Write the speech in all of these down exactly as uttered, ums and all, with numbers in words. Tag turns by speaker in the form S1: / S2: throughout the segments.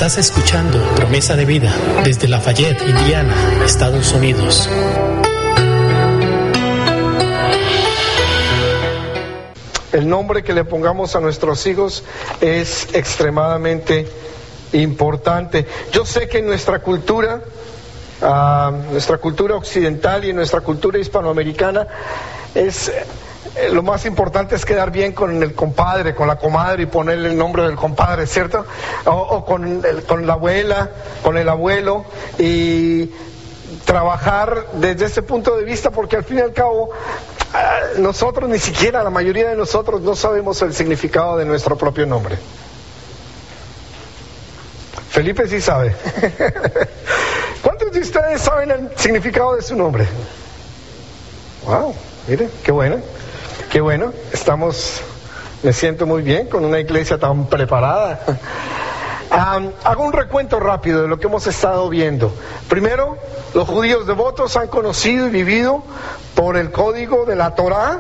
S1: Estás escuchando Promesa de Vida desde Lafayette, Indiana, Estados Unidos.
S2: El nombre que le pongamos a nuestros hijos es extremadamente importante. Yo sé que en nuestra cultura, uh, nuestra cultura occidental y en nuestra cultura hispanoamericana, es eh, lo más importante es quedar bien con el compadre, con la comadre y ponerle el nombre del compadre, ¿cierto? O, o con, el, con la abuela, con el abuelo, y trabajar desde ese punto de vista, porque al fin y al cabo nosotros, ni siquiera la mayoría de nosotros, no sabemos el significado de nuestro propio nombre. Felipe sí sabe. ¿Cuántos de ustedes saben el significado de su nombre? Wow, mire, qué bueno, qué bueno. Estamos, me siento muy bien con una iglesia tan preparada. Um, hago un recuento rápido de lo que hemos estado viendo. Primero, los judíos devotos han conocido y vivido por el código de la Torá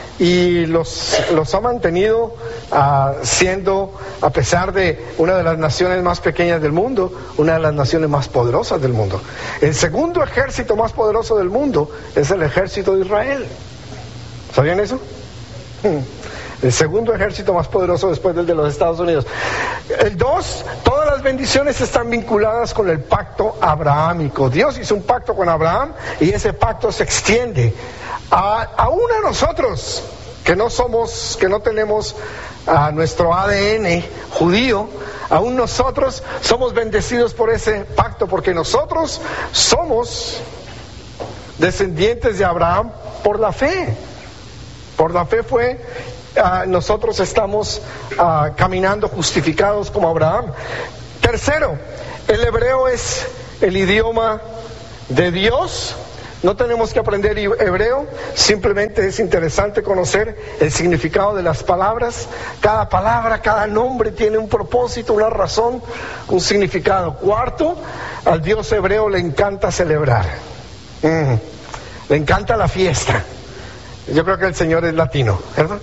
S2: y los, los ha mantenido uh, siendo, a pesar de una de las naciones más pequeñas del mundo, una de las naciones más poderosas del mundo. El segundo ejército más poderoso del mundo es el ejército de Israel. ¿Sabían eso? Hmm. El segundo ejército más poderoso después del de los Estados Unidos. El dos, todas las bendiciones están vinculadas con el pacto abrahámico. Dios hizo un pacto con Abraham y ese pacto se extiende a, aún a nosotros, que no somos, que no tenemos a nuestro A D N judío. Aún nosotros somos bendecidos por ese pacto, porque nosotros somos descendientes de Abraham por la fe. Por la fe fue... Uh, nosotros estamos uh, caminando justificados como Abraham. Tercero, el hebreo es el idioma de Dios. No tenemos que aprender hebreo, simplemente es interesante conocer el significado de las palabras. Cada palabra, cada nombre tiene un propósito, una razón, un significado. Cuarto, al Dios hebreo le encanta celebrar. Mm, le encanta la fiesta. Yo creo que el Señor es latino, ¿verdad?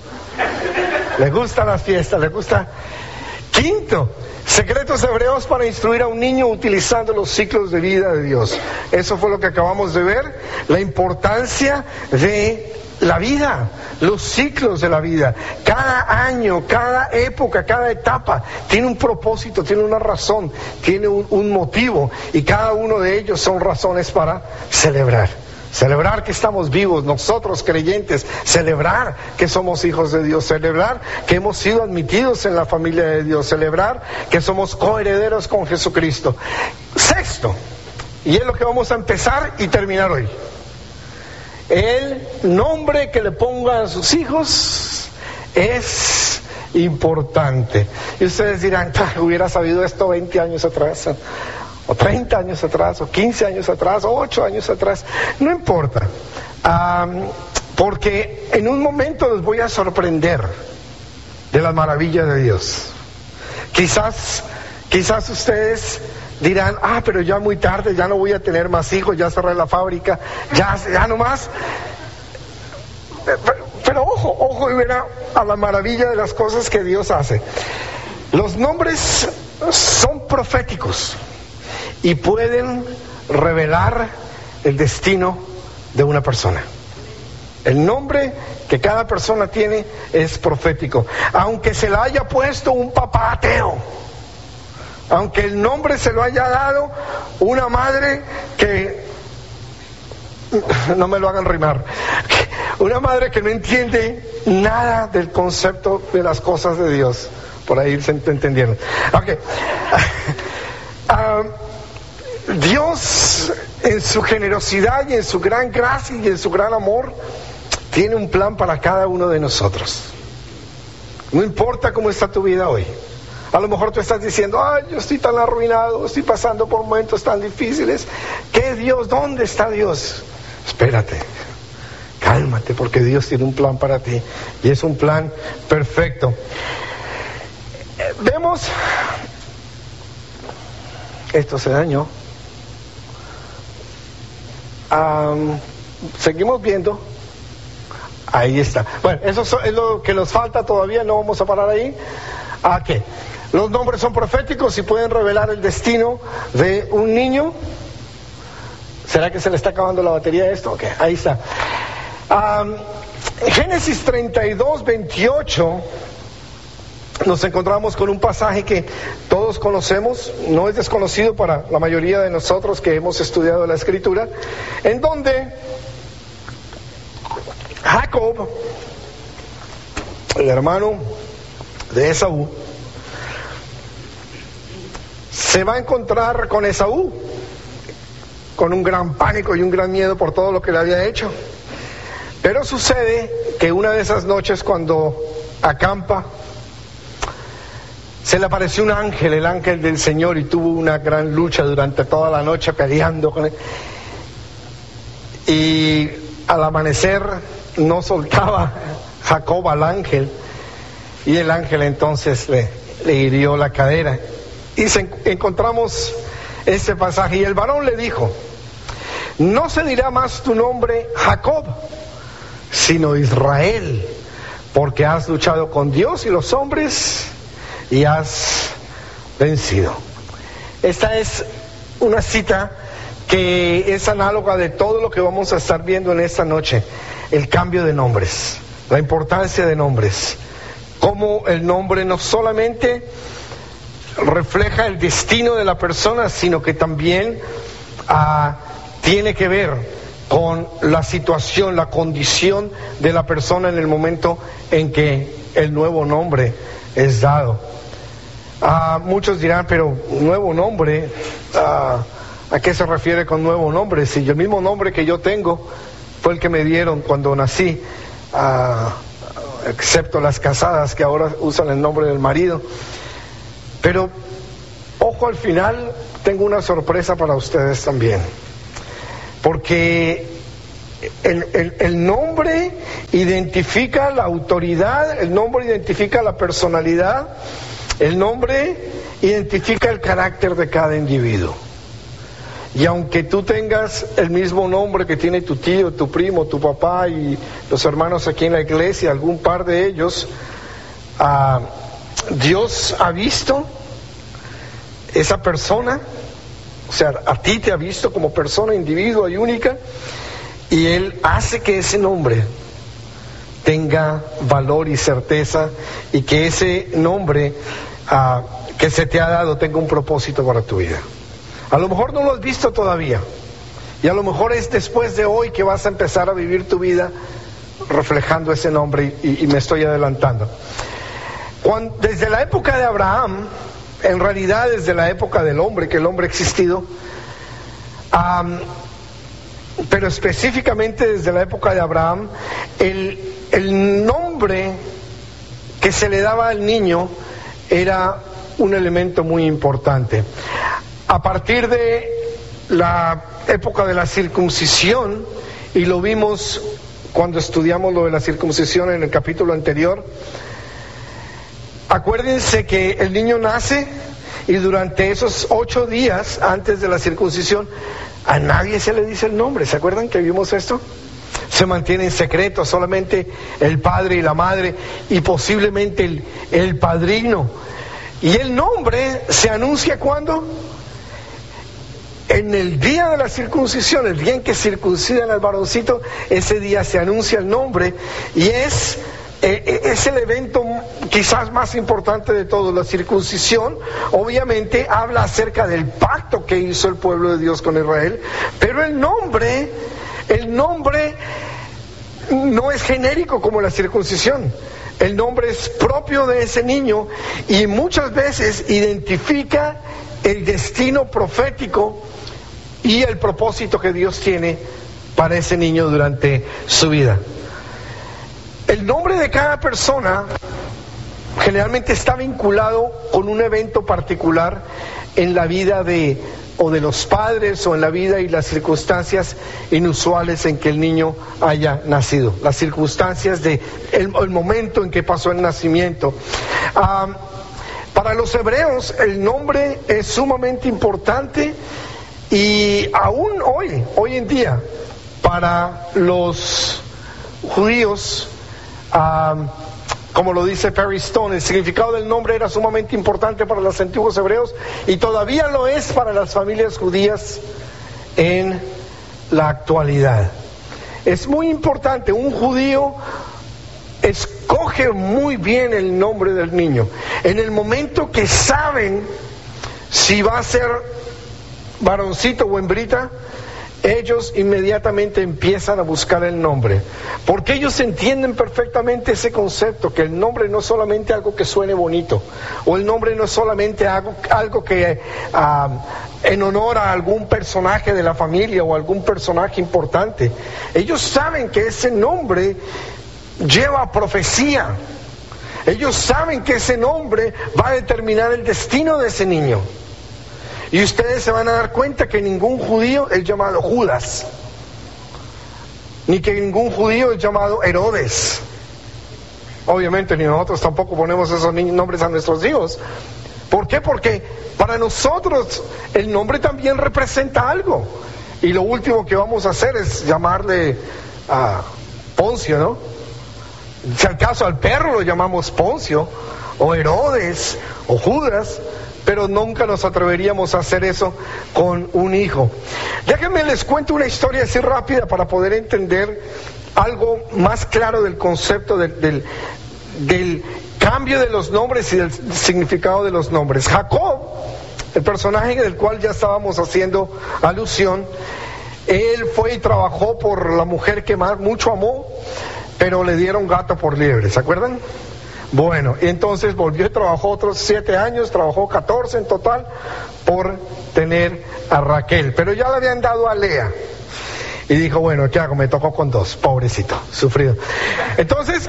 S2: Le gustan las fiestas, le gusta. Quinto, secretos hebreos para instruir a un niño utilizando los ciclos de vida de Dios. Eso fue lo que acabamos de ver, la importancia de la vida, los ciclos de la vida. Cada año, cada época, cada etapa tiene un propósito, tiene una razón, tiene un, un motivo, y cada uno de ellos son razones para celebrar. Celebrar que estamos vivos, nosotros creyentes, celebrar que somos hijos de Dios, celebrar que hemos sido admitidos en la familia de Dios, celebrar que somos coherederos con Jesucristo. Sexto, y es lo que vamos a empezar y terminar hoy, el nombre que le pongan a sus hijos es importante. Y ustedes dirán, hubiera sabido esto veinte años atrás, o treinta años atrás, o quince años atrás, o ocho años atrás, no importa, um, porque en un momento los voy a sorprender de las maravillas de Dios. Quizás, quizás ustedes dirán, ah, pero ya muy tarde, ya no voy a tener más hijos, ya cerré la fábrica, ya, ya no más. Pero, pero ojo, ojo y verá a la maravilla de las cosas que Dios hace. Los nombres son proféticos y pueden revelar el destino de una persona. El nombre que cada persona tiene es profético. Aunque se le haya puesto un papá ateo, aunque el nombre se lo haya dado una madre que, no me lo hagan rimar, una madre que no entiende nada del concepto de las cosas de Dios. Por ahí se entendieron. Okay. Uh, Dios, en su generosidad y en su gran gracia y en su gran amor, tiene un plan para cada uno de nosotros. No importa cómo está tu vida hoy. A lo mejor tú estás diciendo, ay, yo estoy tan arruinado, estoy pasando por momentos tan difíciles. ¿Qué Dios? ¿Dónde está Dios? Espérate, cálmate, porque Dios tiene un plan para ti y es un plan perfecto. Vemos, esto se dañó. Um, seguimos viendo. Ahí está. Bueno, eso es lo que nos falta todavía, no vamos a parar ahí. ¿A qué? Los nombres son proféticos y pueden revelar el destino de un niño. ¿Será que se le está acabando la batería a esto? Ok, ahí está. Um, Génesis treinta y dos, veintiocho, nos encontramos con un pasaje que todos conocemos, no es desconocido para la mayoría de nosotros que hemos estudiado la Escritura, en donde Jacob, el hermano de Esaú, se va a encontrar con Esaú, con un gran pánico y un gran miedo por todo lo que le había hecho. Pero sucede que una de esas noches, cuando acampa, se le apareció un ángel, el ángel del Señor, y tuvo una gran lucha durante toda la noche peleando con él. Y al amanecer no soltaba Jacob al ángel, y el ángel entonces le, le hirió la cadera. Y se, encontramos este pasaje, y el varón le dijo: no se dirá más tu nombre Jacob, sino Israel, porque has luchado con Dios y los hombres y has vencido. Esta es una cita que es análoga de todo lo que vamos a estar viendo en esta noche: el cambio de nombres, la importancia de nombres, cómo el nombre no solamente refleja el destino de la persona, sino que también uh, tiene que ver con la situación, la condición de la persona en el momento en que el nuevo nombre es dado. Uh, muchos dirán, pero nuevo nombre, uh, ¿a qué se refiere con nuevo nombre? Si el mismo nombre que yo tengo fue el que me dieron cuando nací, uh, excepto las casadas que ahora usan el nombre del marido. Pero, ojo, al final tengo una sorpresa para ustedes también. Porque el, el, el nombre identifica la autoridad, el nombre identifica la personalidad, el nombre identifica el carácter de cada individuo. Y aunque tú tengas el mismo nombre que tiene tu tío, tu primo, tu papá y los hermanos aquí en la iglesia, algún par de ellos, uh, Dios ha visto esa persona. O sea, a ti te ha visto como persona, individua y única, y Él hace que ese nombre tenga valor y certeza, y que ese nombre uh, que se te ha dado tenga un propósito para tu vida. A lo mejor no lo has visto todavía, y a lo mejor es después de hoy que vas a empezar a vivir tu vida reflejando ese nombre, y, y me estoy adelantando. Cuando, desde la época de Abraham, en realidad desde la época del hombre, que el hombre ha existido, um, pero específicamente desde la época de Abraham, el, el nombre que se le daba al niño era un elemento muy importante. A partir de la época de la circuncisión, y lo vimos cuando estudiamos lo de la circuncisión en el capítulo anterior, acuérdense que el niño nace, y durante esos ocho días antes de la circuncisión a nadie se le dice el nombre. ¿Se acuerdan que vimos esto? Se mantiene en secreto, solamente el padre y la madre, y posiblemente el, el padrino. Y el nombre se anuncia ¿cuándo? En el día de la circuncisión, el día en que circuncidan al varoncito, ese día se anuncia el nombre, y es es el evento quizás más importante de todo. La circuncisión obviamente habla acerca del pacto que hizo el pueblo de Dios con Israel, pero el nombre, el nombre no es genérico como la circuncisión. El nombre es propio de ese niño, y muchas veces identifica el destino profético y el propósito que Dios tiene para ese niño durante su vida. El nombre de cada persona generalmente está vinculado con un evento particular en la vida de o de los padres, o en la vida y las circunstancias inusuales en que el niño haya nacido, las circunstancias de el, el momento en que pasó el nacimiento. Um, para los hebreos el nombre es sumamente importante, y aún hoy, hoy en día, para los judíos, Uh, como lo dice Perry Stone, el significado del nombre era sumamente importante para los antiguos hebreos y todavía lo es para las familias judías en la actualidad. Es muy importante, un judío escoge muy bien el nombre del niño. En el momento que saben si va a ser varoncito o hembrita, ellos inmediatamente empiezan a buscar el nombre, porque ellos entienden perfectamente ese concepto, que el nombre no es solamente algo que suene bonito, o el nombre no es solamente algo, algo que uh, en honor a algún personaje de la familia o algún personaje importante. Ellos saben que ese nombre lleva profecía. Ellos saben que ese nombre va a determinar el destino de ese niño. Y ustedes se van a dar cuenta que ningún judío es llamado Judas, ni que ningún judío es llamado Herodes. Obviamente ni nosotros tampoco ponemos esos nombres a nuestros hijos. ¿Por qué? Porque para nosotros el nombre también representa algo. Y lo último que vamos a hacer es llamarle a Poncio, ¿no? Si al caso al perro lo llamamos Poncio, o Herodes, o Judas, pero nunca nos atreveríamos a hacer eso con un hijo. Déjenme les cuento una historia así rápida para poder entender algo más claro del concepto del, del, del cambio de los nombres y del significado de los nombres. Jacob, el personaje del cual ya estábamos haciendo alusión, él fue y trabajó por la mujer que más mucho amó, pero le dieron gato por liebre, ¿se acuerdan? Bueno, y entonces volvió y trabajó otros siete años, trabajó catorce en total por tener a Raquel, pero ya le habían dado a Lea. Y dijo, bueno, ¿qué hago? Me tocó con dos, pobrecito, sufrido. Entonces,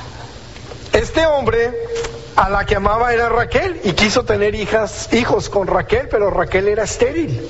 S2: este hombre a la que amaba era Raquel y quiso tener hijas, hijos con Raquel, pero Raquel era estéril.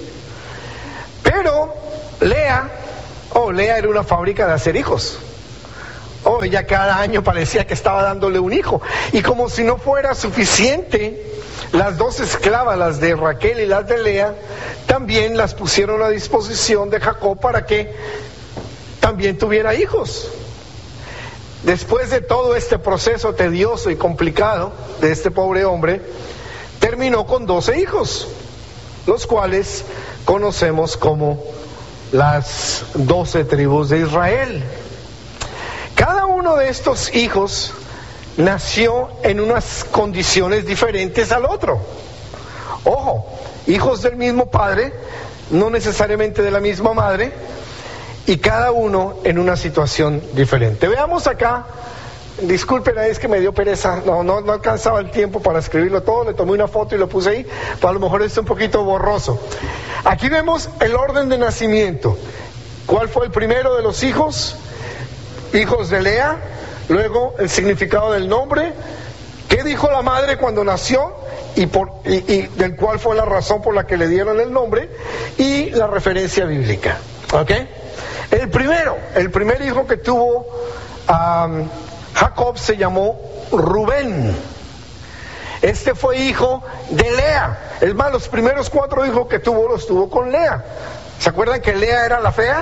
S2: Pero Lea, oh, Lea era una fábrica de hacer hijos. Oh, ella cada año parecía que estaba dándole un hijo. Y como si no fuera suficiente, las dos esclavas, las de Raquel y las de Lea, también las pusieron a disposición de Jacob para que también tuviera hijos. Después de todo este proceso tedioso y complicado de este pobre hombre, terminó con doce hijos, los cuales conocemos como las doce tribus de Israel. Cada uno de estos hijos nació en unas condiciones diferentes al otro. Ojo, hijos del mismo padre, no necesariamente de la misma madre, y cada uno en una situación diferente. Veamos acá, disculpen, es que me dio pereza, no, no, no alcanzaba el tiempo para escribirlo todo, le tomé una foto y lo puse ahí, pero a lo mejor está un poquito borroso. Aquí vemos el orden de nacimiento. ¿Cuál fue el primero de los hijos? Hijos de Lea, luego el significado del nombre, qué dijo la madre cuando nació y, por, y, y del cual fue la razón por la que le dieron el nombre, y la referencia bíblica. ¿Ok? El primero, el primer hijo que tuvo um, Jacob se llamó Rubén. Este fue hijo de Lea. Es más, los primeros cuatro hijos que tuvo los tuvo con Lea. ¿Se acuerdan que Lea era la fea?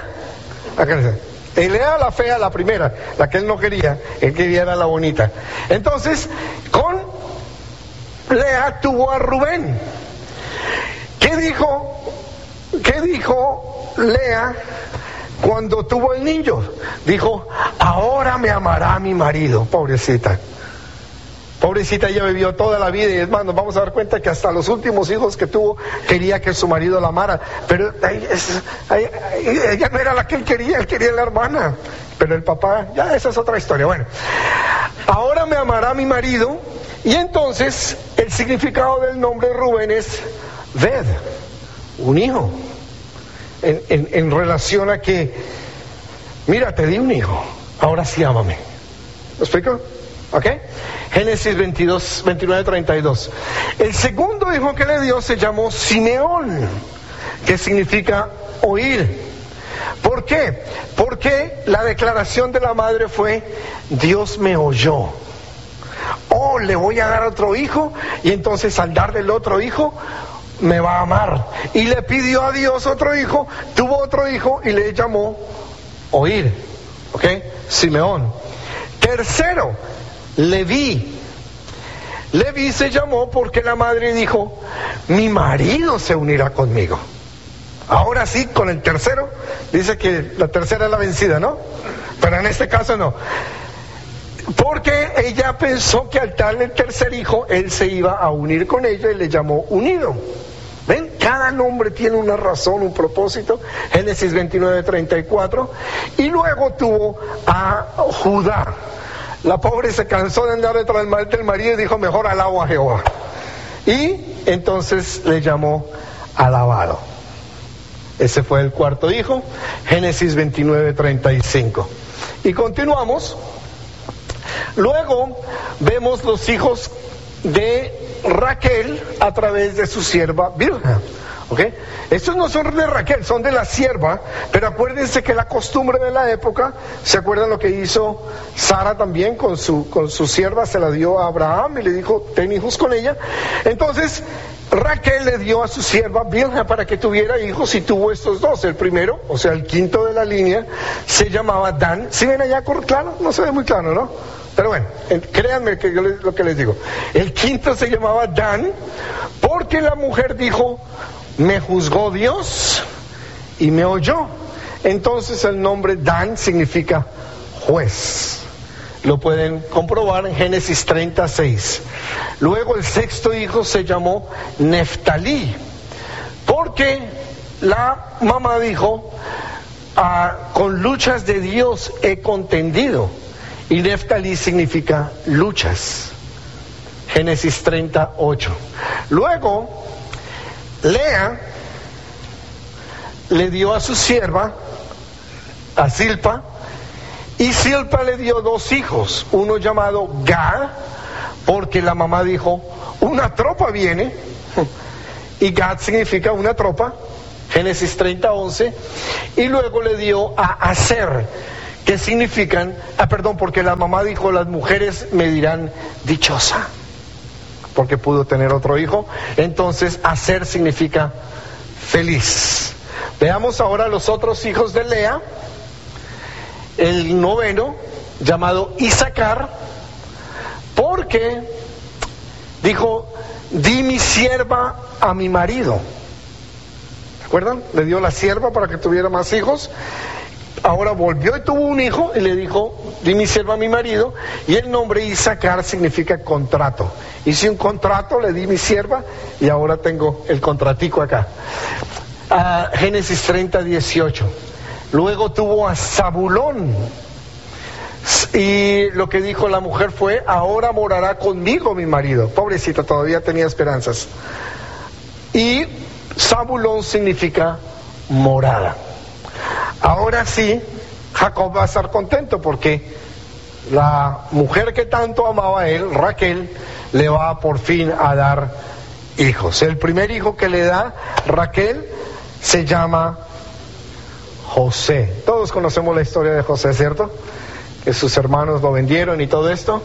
S2: Él era la fea, la primera, la que él no quería, él quería era la bonita. Entonces, con Lea tuvo a Rubén. ¿Qué dijo? ¿Qué dijo Lea cuando tuvo el niño? Dijo, ahora me amará mi marido. Pobrecita. Pobrecita, ella vivió toda la vida y es más, nos vamos a dar cuenta que hasta los últimos hijos que tuvo quería que su marido la amara, pero ay, es, ay, ay, ella no era la que él quería, él quería la hermana, pero el papá, ya esa es otra historia. Bueno, ahora me amará mi marido, y entonces el significado del nombre Rubén es ved, un hijo, en, en, en relación a que, mira, te di un hijo, ahora sí ámame. ¿Lo explico? ¿Ok? Génesis veintidós, veintinueve, treinta y dos. El segundo hijo que le dio se llamó Simeón, que significa oír. ¿Por qué? Porque la declaración de la madre fue, Dios me oyó. Oh, le voy a dar otro hijo, y entonces al darle el otro hijo, me va a amar. Y le pidió a Dios otro hijo, tuvo otro hijo y le llamó oír. ¿Ok? Simeón. Tercero, Leví. Leví se llamó porque la madre dijo, mi marido se unirá conmigo. Ahora sí, con el tercero, dice que la tercera es la vencida, ¿no? Pero en este caso no. Porque ella pensó que al darle el tercer hijo, él se iba a unir con ella y le llamó unido. ¿Ven? Cada nombre tiene una razón, un propósito. Génesis veintinueve, treinta y cuatro. Y luego tuvo a Judá. La pobre se cansó de andar detrás del mal del marido y dijo, mejor alabo a Jehová. Y entonces le llamó alabado. Ese fue el cuarto hijo, Génesis veintinueve, treinta y cinco. Y continuamos. Luego vemos los hijos de Raquel a través de su sierva Bilha. ¿Okay? Estos no son de Raquel, son de la sierva, pero acuérdense que la costumbre de la época, ¿se acuerdan lo que hizo Sara también con su, con su sierva? Se la dio a Abraham y le dijo, ten hijos con ella. Entonces, Raquel le dio a su sierva Bilha para que tuviera hijos y tuvo estos dos. El primero, o sea, el quinto de la línea, se llamaba Dan. ¿Sí ven allá claro? No se ve muy claro, ¿no? Pero bueno, créanme que yo les, lo que les digo. El quinto se llamaba Dan porque la mujer dijo, me juzgó Dios y me oyó. Entonces el nombre Dan significa juez. Lo pueden comprobar en Génesis treinta y seis. Luego el sexto hijo se llamó Neftalí, porque la mamá dijo, ah, con luchas de Dios he contendido. Y Neftalí significa luchas. Génesis treinta y ocho. Luego, Lea le dio a su sierva, a Zilpa, y Zilpa le dio dos hijos, uno llamado Gad, porque la mamá dijo, una tropa viene, y Gad significa una tropa, Génesis treinta, once, y luego le dio a Aser, que significan, ah, perdón, porque la mamá dijo, las mujeres me dirán dichosa, porque pudo tener otro hijo. Entonces, Aser significa feliz. Veamos ahora los otros hijos de Lea. El noveno, llamado Isaacar, porque dijo, di mi sierva a mi marido. ¿Se acuerdan? Le dio la sierva para que tuviera más hijos. Ahora volvió y tuvo un hijo y le dijo, di mi sierva a mi marido, y el nombre Isaacar significa contrato. Hice un contrato, le di mi sierva y ahora tengo el contratico acá. Ah, Génesis treinta, dieciocho. Luego tuvo a Zabulón, y lo que dijo la mujer fue, ahora morará conmigo mi marido. Pobrecita, todavía tenía esperanzas. Y Zabulón significa morada. Ahora sí, Jacob va a estar contento porque la mujer que tanto amaba a él, Raquel, le va por fin a dar hijos. El primer hijo que le da Raquel se llama José. Todos conocemos la historia de José, ¿cierto? Que sus hermanos lo vendieron y todo esto.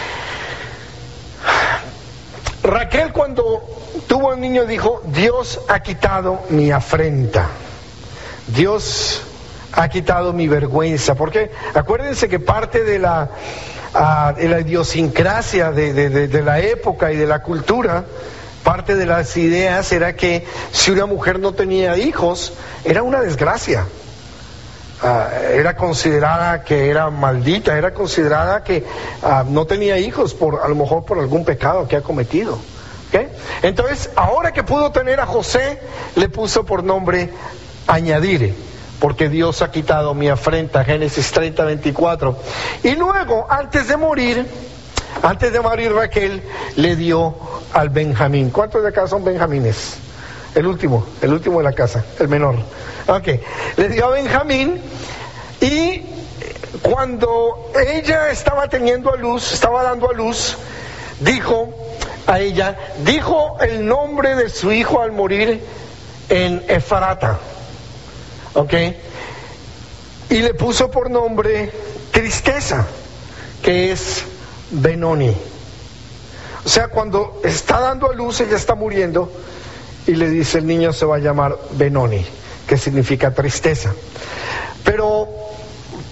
S2: Raquel, cuando tuvo un niño, dijo, Dios ha quitado mi afrenta. Dios ha quitado mi vergüenza, porque acuérdense que parte de la, uh, de la idiosincrasia de, de, de, de la época y de la cultura, parte de las ideas era que si una mujer no tenía hijos, era una desgracia. Uh, era considerada que era maldita, era considerada que uh, no tenía hijos, por a lo mejor por algún pecado que ha cometido. ¿Okay? Entonces, ahora que pudo tener a José, le puso por nombre añadir, porque Dios ha quitado mi afrenta, Génesis treinta, veinticuatro. Y luego, antes de morir, antes de morir Raquel, le dio al Benjamín. ¿Cuántos de acá son Benjamines? El último, el último de la casa, el menor. Ok, le dio a Benjamín, y cuando ella estaba teniendo a luz, estaba dando a luz, dijo a ella, dijo el nombre de su hijo al morir en Efrata. ¿Ok? Y le puso por nombre tristeza, que es Benoni. O sea, cuando está dando a luz, ella está muriendo, y le dice, el niño se va a llamar Benoni, que significa tristeza. Pero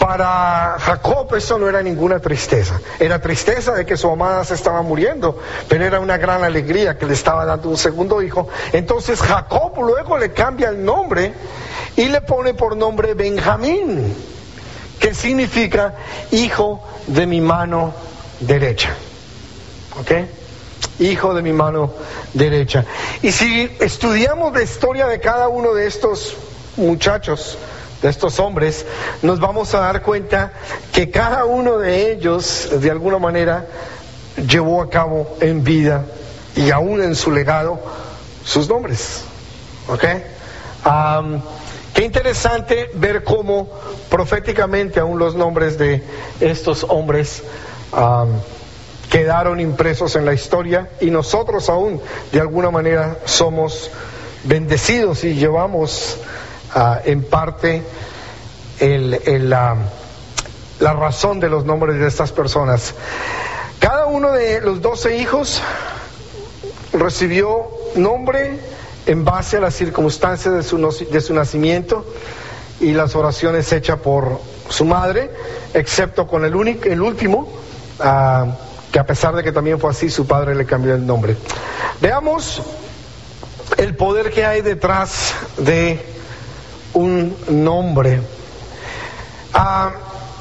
S2: para Jacob eso no era ninguna tristeza. Era tristeza de que su amada se estaba muriendo, pero era una gran alegría que le estaba dando un segundo hijo. Entonces Jacob luego le cambia el nombre y le pone por nombre Benjamín, que significa hijo de mi mano derecha. ¿Ok? Hijo de mi mano derecha. Y si estudiamos la historia de cada uno de estos muchachos, de estos hombres, nos vamos a dar cuenta que cada uno de ellos, de alguna manera, llevó a cabo en vida y aún en su legado sus nombres. ¿Ok? Um, qué interesante ver cómo proféticamente aún los nombres de estos hombres um, quedaron impresos en la historia, y nosotros aún de alguna manera somos bendecidos y llevamos uh, en parte el, el, uh, la razón de los nombres de estas personas. Cada uno de los doce hijos recibió nombre en base a las circunstancias de su, de su nacimiento y las oraciones hechas por su madre, excepto con el, único, el último, uh, que a pesar de que también fue así, su padre le cambió el nombre. Veamos el poder que hay detrás de un nombre. Uh,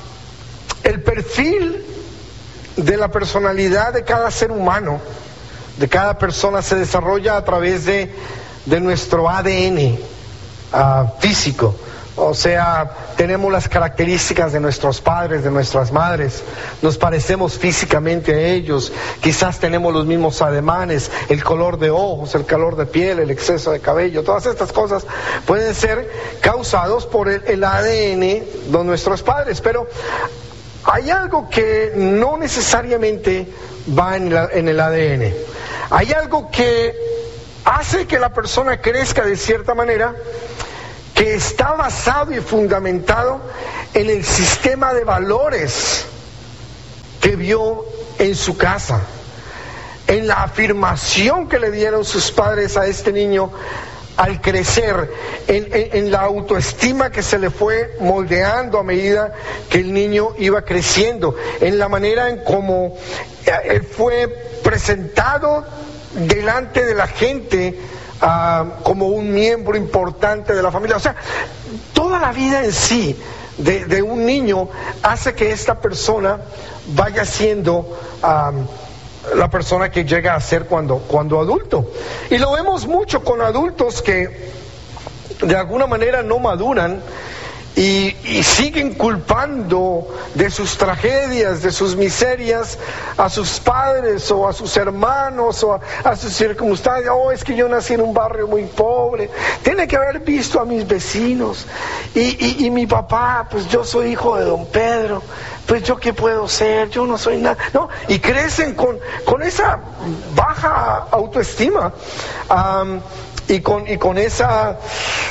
S2: el perfil de la personalidad de cada ser humano, de cada persona, se desarrolla a través de, de nuestro A D N uh, físico. O sea, tenemos las características de nuestros padres, de nuestras madres, nos parecemos físicamente a ellos, quizás tenemos los mismos ademanes, el color de ojos, el color de piel, el exceso de cabello, todas estas cosas pueden ser causados por el, el A D N de nuestros padres, pero hay algo que no necesariamente va en, la, en el A D N. Hay algo que hace que la persona crezca de cierta manera, que está basado y fundamentado en el sistema de valores que vio en su casa, en la afirmación que le dieron sus padres a este niño al crecer, en, en, en la autoestima que se le fue moldeando a medida que el niño iba creciendo, en la manera en cómo él fue presentado delante de la gente, Uh, como un miembro importante de la familia. O sea, toda la vida en sí de, de un niño hace que esta persona vaya siendo um, la persona que llega a ser cuando, cuando adulto. Y lo vemos mucho con adultos que de alguna manera no maduran y, y siguen culpando de sus tragedias, de sus miserias a sus padres o a sus hermanos o a, a sus circunstancias. Oh, es que yo nací en un barrio muy pobre, tiene que haber visto a mis vecinos y, y, y mi papá, pues yo soy hijo de don Pedro, pues yo qué puedo ser, yo no soy nada, ¿no? Y crecen con, con esa baja autoestima um, y, con, y con esa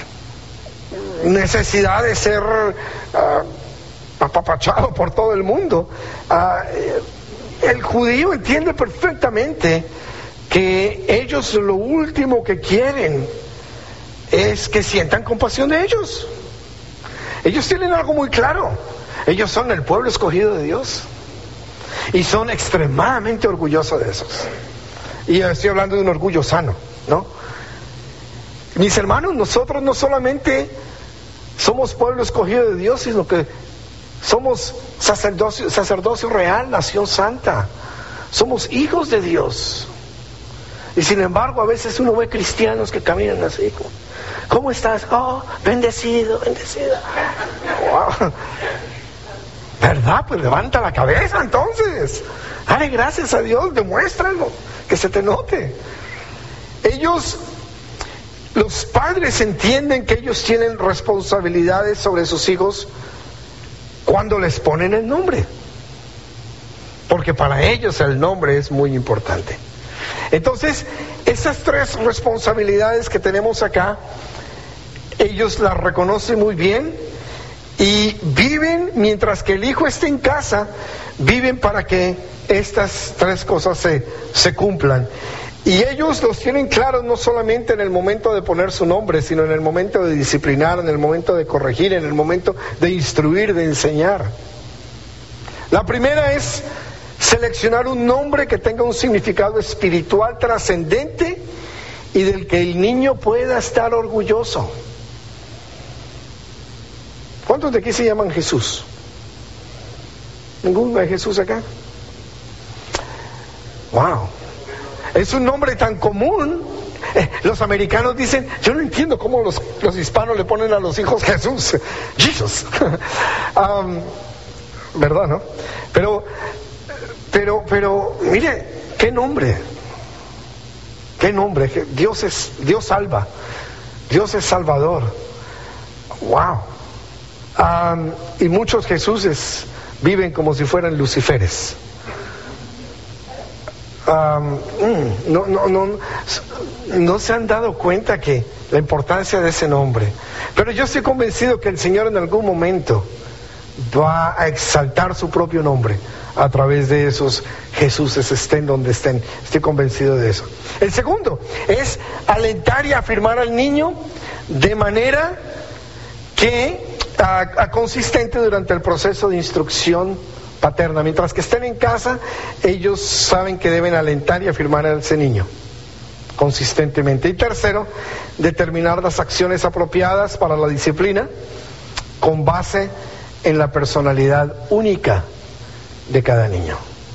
S2: necesidad de ser uh, apapachado por todo el mundo. Uh, el judío entiende perfectamente que ellos lo último que quieren es que sientan compasión de ellos. Ellos tienen algo muy claro: ellos son el pueblo escogido de Dios y son extremadamente orgullosos de esos. Y estoy hablando de un orgullo sano, ¿no? Mis hermanos, nosotros no solamente somos pueblo escogido de Dios, sino que somos sacerdocio, sacerdocio real, nación santa. Somos hijos de Dios. Y sin embargo, a veces uno ve cristianos que caminan así. ¿Cómo estás? Oh, bendecido, bendecida. Wow. ¿Verdad? Pues levanta la cabeza entonces. Dale gracias a Dios, demuéstralo, que se te note. Ellos... Los padres entienden que ellos tienen responsabilidades sobre sus hijos cuando les ponen el nombre, porque para ellos el nombre es muy importante. Entonces, esas tres responsabilidades que tenemos acá, ellos las reconocen muy bien y viven, mientras que el hijo esté en casa, viven para que estas tres cosas se, se cumplan. Y ellos los tienen claros no solamente en el momento de poner su nombre, sino en el momento de disciplinar, en el momento de corregir, en el momento de instruir, de enseñar. La primera es seleccionar un nombre que tenga un significado espiritual trascendente y del que el niño pueda estar orgulloso. ¿Cuántos de aquí se llaman Jesús? ¿Ninguno de Jesús acá? Wow. Es un nombre tan común. Eh, los americanos dicen, yo no entiendo cómo los, los hispanos le ponen a los hijos Jesús. Jesus. um, ¿Verdad, no? Pero, pero, pero, mire, qué nombre. Qué nombre. Dios es, Dios salva. Dios es Salvador. Wow. Um, y muchos Jesuses viven como si fueran Luciferes. Um, no, no, no, no se han dado cuenta que la importancia de ese nombre. Pero yo estoy convencido que el Señor en algún momento va a exaltar su propio nombre a través de esos Jesuses, estén donde estén. Estoy convencido de eso. El segundo es alentar y afirmar al niño de manera que a, a consistente durante el proceso de instrucción paterna. Mientras que estén en casa, ellos saben que deben alentar y afirmar a ese niño consistentemente. Y tercero, determinar las acciones apropiadas para la disciplina con base en la personalidad única de cada niño.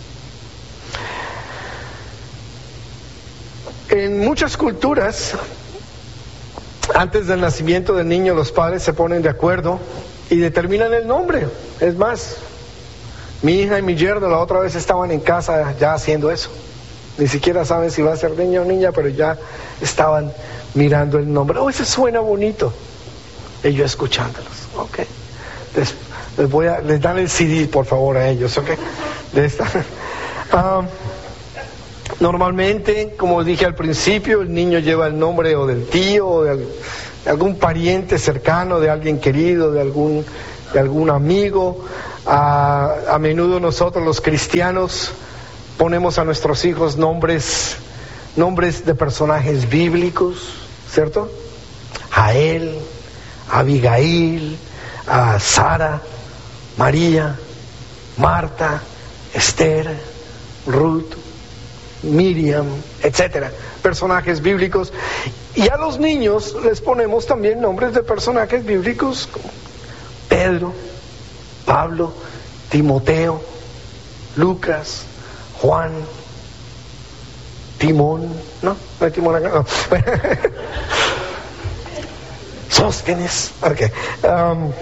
S2: En muchas culturas, antes del nacimiento del niño, los padres se ponen de acuerdo y determinan el nombre. Es más, mi hija y mi yerno la otra vez estaban en casa ya haciendo eso. Ni siquiera saben si va a ser niño o niña, pero ya estaban mirando el nombre. Oh, ese suena bonito. Y yo escuchándolos. Ok. Les, les voy a, les dan el C D, por favor, a ellos. Ok. De esta. Um, normalmente, como dije al principio, el niño lleva el nombre o del tío, o de, de algún pariente cercano, de alguien querido, de algún, de algún amigo. A, a menudo nosotros los cristianos ponemos a nuestros hijos nombres, nombres de personajes bíblicos, ¿cierto? Jael, Abigail, a Sara, María, Marta, Esther, Ruth, Miriam, etcétera, personajes bíblicos. Y a los niños les ponemos también nombres de personajes bíblicos como Pedro, Pablo, Timoteo, Lucas, Juan, Timón, ¿no? No hay Timón acá, no. Sóstenes, ok. Um,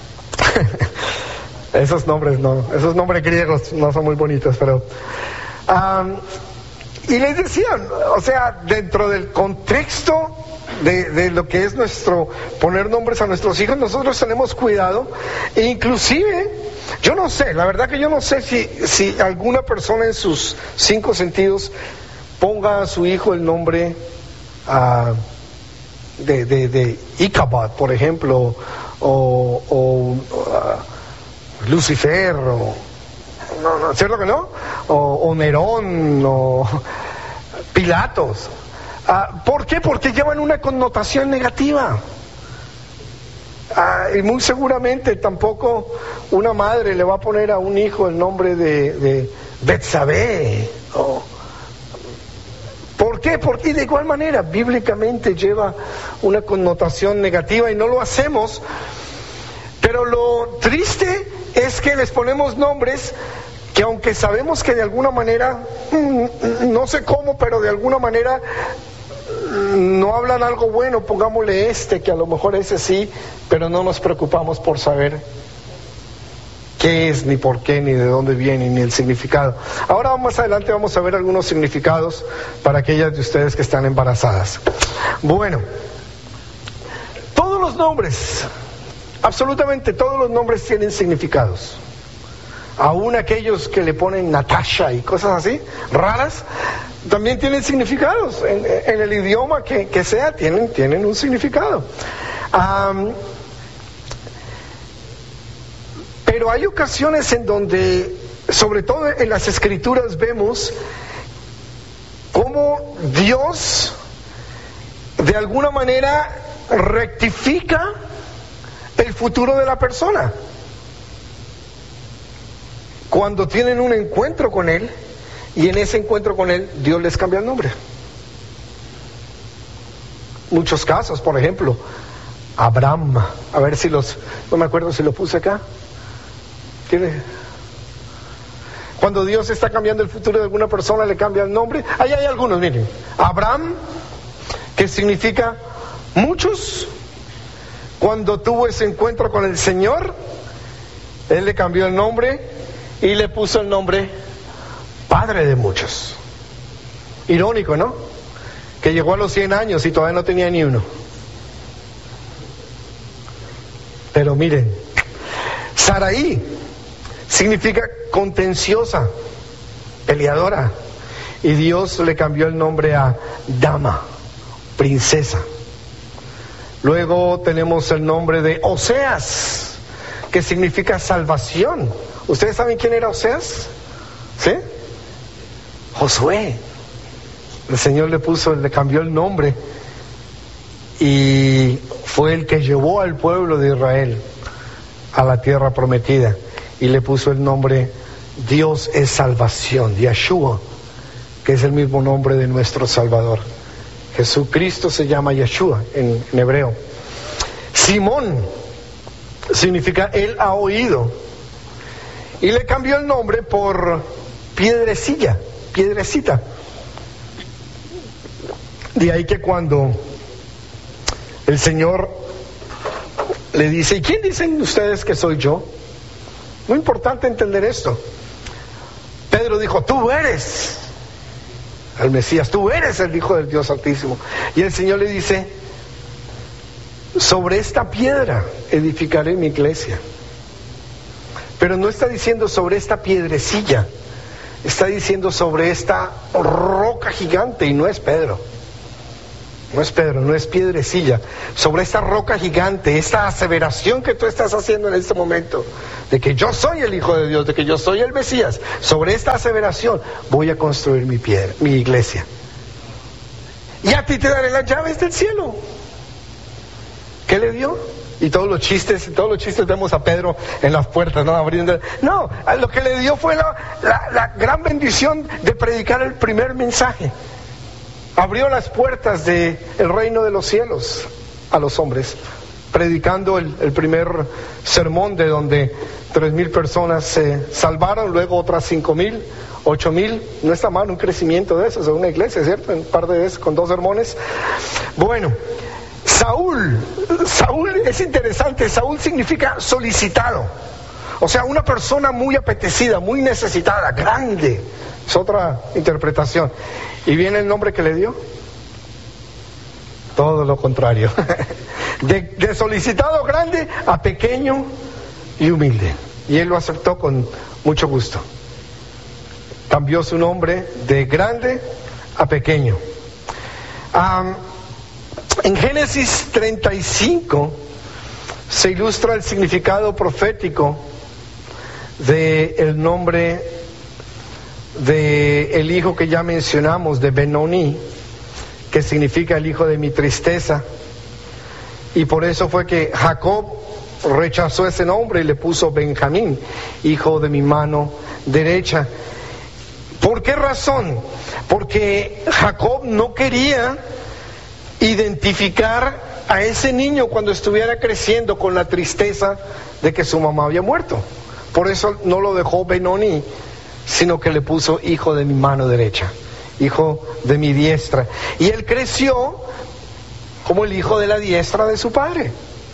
S2: esos nombres no, esos nombres griegos no son muy bonitos, pero... Um, y les decían, o sea, dentro del contexto de, de lo que es nuestro poner nombres a nuestros hijos, nosotros tenemos cuidado. E inclusive, yo no sé, la verdad que yo no sé si, si alguna persona en sus cinco sentidos ponga a su hijo el nombre uh, de, de, de Ichabod, por ejemplo, o, o uh, Lucifer, o... No, no, ¿cierto que no? O, o Nerón, o Pilatos. Ah, ¿Por qué? Porque llevan una connotación negativa. Ah, y muy seguramente tampoco una madre le va a poner a un hijo el nombre de, de Betsabé. O, ¿por qué? Porque de igual manera bíblicamente lleva una connotación negativa y no lo hacemos. Pero lo triste es que les ponemos nombres que, aunque sabemos que de alguna manera, no sé cómo, pero de alguna manera no hablan algo bueno, pongámosle este, que a lo mejor ese sí, pero no nos preocupamos por saber qué es, ni por qué, ni de dónde viene, ni el significado. Ahora más adelante vamos a ver algunos significados para aquellas de ustedes que están embarazadas. Bueno, todos los nombres, absolutamente todos los nombres tienen significados. Aún aquellos que le ponen Natasha y cosas así, raras, también tienen significados. En, en el idioma que, que sea, tienen, tienen un significado. Um, pero hay ocasiones en donde, sobre todo en las escrituras, vemos cómo Dios de alguna manera rectifica el futuro de la persona. Cuando tienen un encuentro con Él, y en ese encuentro con Él, Dios les cambia el nombre. Muchos casos, por ejemplo, Abraham, a ver si los, no me acuerdo si lo puse acá. ¿Tiene? Cuando Dios está cambiando el futuro de alguna persona, le cambia el nombre. Ahí hay algunos, miren. Abraham, que significa muchos. Cuando tuvo ese encuentro con el Señor, Él le cambió el nombre y le puso el nombre Padre de muchos. Irónico, ¿no? Que llegó a los cien años y todavía no tenía ni uno. Pero miren, Saraí significa contenciosa, peleadora, y Dios le cambió el nombre a dama, princesa. Luego tenemos el nombre de Oseas, que significa salvación. ¿Ustedes saben quién era Oseas? ¿Sí? Josué. El Señor le puso, le cambió el nombre y fue el que llevó al pueblo de Israel a la tierra prometida y le puso el nombre Dios es salvación, Yeshua, que es el mismo nombre de nuestro Salvador. Jesucristo se llama Yeshua en, en hebreo. Simón significa Él ha oído y le cambió el nombre por piedrecilla, piedrecita. De ahí que cuando el Señor le dice, ¿y quién dicen ustedes que soy yo? Muy importante entender esto. Pedro dijo, tú eres el Mesías, tú eres el Hijo del Dios Altísimo. Y el Señor le dice, sobre esta piedra edificaré mi iglesia. Pero no está diciendo sobre esta piedrecilla, está diciendo sobre esta roca gigante, y no es Pedro. No es Pedro, no es piedrecilla. Sobre esta roca gigante, esta aseveración que tú estás haciendo en este momento, de que yo soy el Hijo de Dios, de que yo soy el Mesías, sobre esta aseveración voy a construir mi piedra, mi iglesia. Y a ti te daré las llaves del cielo. ¿Qué le dio? Y todos los chistes, todos los chistes vemos a Pedro en las puertas, ¿no? Abriendo. No, lo que le dio fue la, la, la gran bendición de predicar el primer mensaje. Abrió las puertas del reino de los cielos a los hombres, predicando el, el primer sermón, de donde tres mil personas se salvaron, luego otras cinco mil, ocho mil. No está mal un crecimiento de eso, es una iglesia, ¿cierto? Un par de veces con dos sermones. Bueno, Saúl, Saúl es interesante. Saúl significa solicitado, o sea, una persona muy apetecida, muy necesitada, grande. Es otra interpretación. ¿Y viene el nombre que le dio? Todo lo contrario. De, de solicitado grande a pequeño y humilde. Y él lo aceptó con mucho gusto. Cambió su nombre de grande a pequeño. Um, en Génesis treinta y cinco se ilustra el significado profético del nombre de el hijo que ya mencionamos, de Benoni, que significa el hijo de mi tristeza. Y por eso fue que Jacob rechazó ese nombre y le puso Benjamín, hijo de mi mano derecha. ¿Por qué razón? Porque Jacob no quería identificar a ese niño cuando estuviera creciendo con la tristeza de que su mamá había muerto. Por eso no lo dejó Benoni, sino que le puso hijo de mi mano derecha, hijo de mi diestra. Y él creció como el hijo de la diestra de su padre.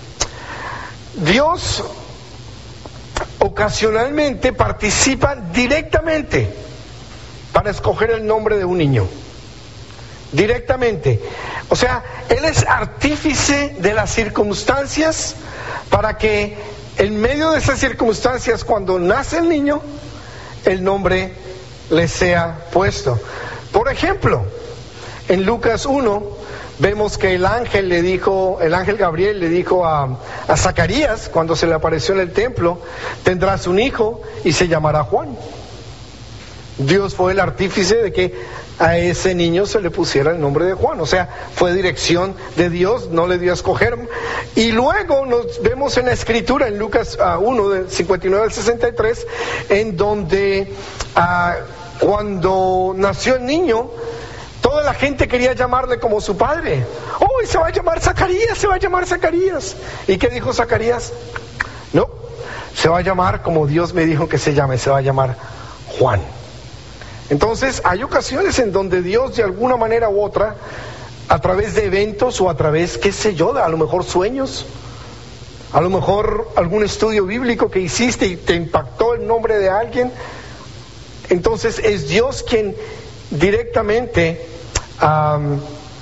S2: Dios ocasionalmente participa directamente para escoger el nombre de un niño. Directamente. O sea, Él es artífice de las circunstancias para que en medio de esas circunstancias, cuando nace el niño, el nombre le sea puesto. Por ejemplo, en Lucas uno vemos que el ángel le dijo, el ángel Gabriel le dijo a, a Zacarías, cuando se le apareció en el templo, tendrás un hijo y se llamará Juan. Dios fue el artífice de que a ese niño se le pusiera el nombre de Juan. O sea, fue dirección de Dios, no le dio a escoger. Y luego nos vemos en la escritura, en Lucas uh, uno, del cincuenta y nueve al sesenta y tres, en donde uh, cuando nació el niño, toda la gente quería llamarle como su padre. ¡Oh, se va a llamar Zacarías, se va a llamar Zacarías! ¿Y qué dijo Zacarías? No, se va a llamar como Dios me dijo que se llame, se va a llamar Juan. Entonces, hay ocasiones en donde Dios, de alguna manera u otra, a través de eventos o a través, qué sé yo, a lo mejor sueños, a lo mejor algún estudio bíblico que hiciste y te impactó el nombre de alguien, entonces es Dios quien directamente um,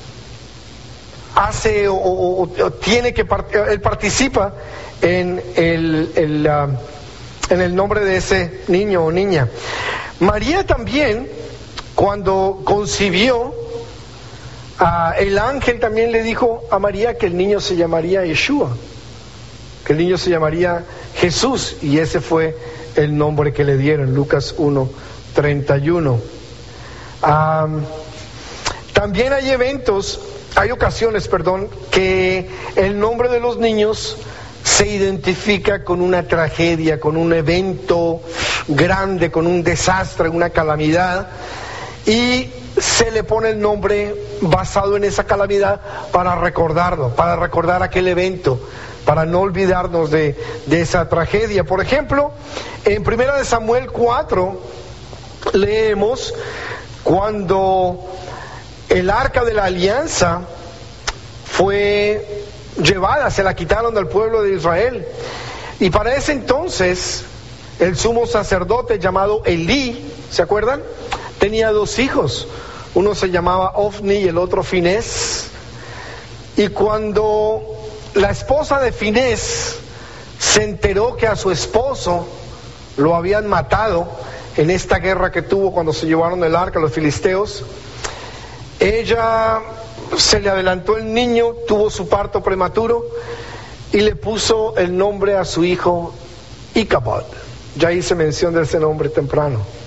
S2: hace o, o, o tiene que, part- él participa en el, el, uh, en el nombre de ese niño o niña. María también, cuando concibió, uh, el ángel también le dijo a María que el niño se llamaría Yeshua, que el niño se llamaría Jesús, y ese fue el nombre que le dieron, Lucas uno treinta y uno. Um, también hay eventos, hay ocasiones, perdón, que el nombre de los niños se identifica con una tragedia, con un evento grande, con un desastre, una calamidad, y se le pone el nombre basado en esa calamidad para recordarlo, para recordar aquel evento, para no olvidarnos de, de esa tragedia. Por ejemplo, en Primera de Samuel cuatro leemos cuando el arca de la alianza fue llevada, se la quitaron del pueblo de Israel, y para ese entonces el sumo sacerdote llamado Elí, ¿se acuerdan? Tenía dos hijos, uno se llamaba Ofni y el otro Finés, y cuando la esposa de Finés se enteró que a su esposo lo habían matado en esta guerra que tuvo cuando se llevaron el arca los filisteos, ella se le adelantó el niño, tuvo su parto prematuro y le puso el nombre a su hijo Icabod. Ya hice mención de ese nombre temprano.